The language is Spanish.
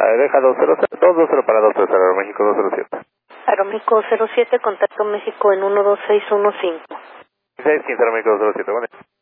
A ver, deja 220 para 230, Aeroméxico 207. Aeroméxico 207, contacto México en 12615. 615, Aeroméxico 207, bueno.